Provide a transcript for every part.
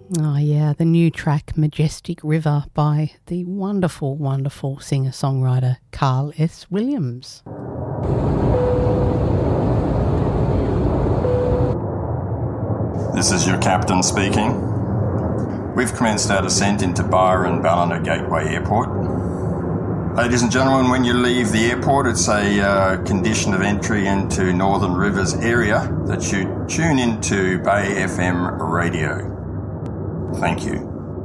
Oh yeah, the new track Majestic River by the wonderful, wonderful singer-songwriter Carl S. Williams. This is your captain speaking. We've commenced our descent into Byron Ballina Gateway Airport. Ladies and gentlemen, when you leave the airport, it's a condition of entry into Northern Rivers area that you tune into Bay FM radio. Thank you.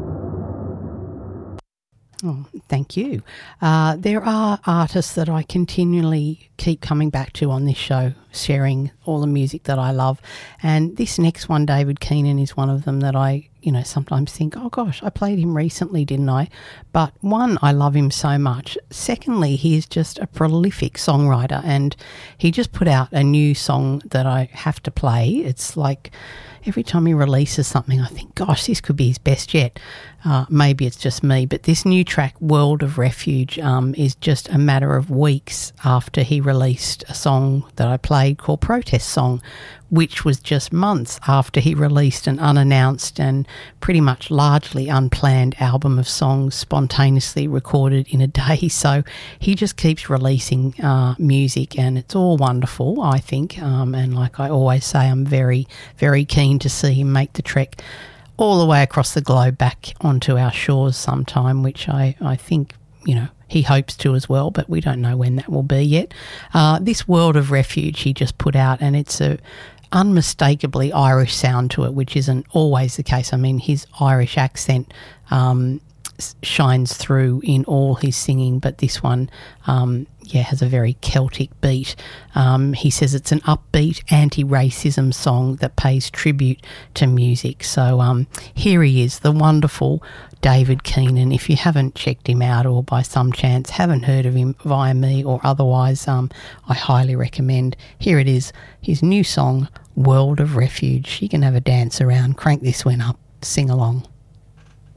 Oh, thank you. There are artists that I continually keep coming back to on this show, sharing all the music that I love. And this next one, David Keenan, is one of them that I, sometimes think, oh gosh, I played him recently, didn't I? But one, I love him so much. Secondly, he is just a prolific songwriter, and he just put out a new song that I have to play. It's like every time he releases something, I think, gosh, this could be his best yet. Maybe it's just me, but this new track, World of Refuge, is just a matter of weeks after he released a song that I played called Protest Song, which was just months after he released an unannounced and pretty much largely unplanned album of songs spontaneously recorded in a day. So he just keeps releasing music, and it's all wonderful, I think. And like I always say, I'm very, very keen to see him make the trek all the way across the globe back onto our shores sometime, which I think, he hopes to as well, but we don't know when that will be yet. This World of Refuge he just put out, and it's a unmistakably Irish sound to it, which isn't always the case. I mean, his Irish accent shines through in all his singing, but this one has a very Celtic beat. He says it's an upbeat anti-racism song that pays tribute to music. So here he is, the wonderful David Keenan. If you haven't checked him out, or by some chance haven't heard of him via me or otherwise, I highly recommend. Here it is, his new song, World of Refuge. You can have a dance around, crank this one up, sing along.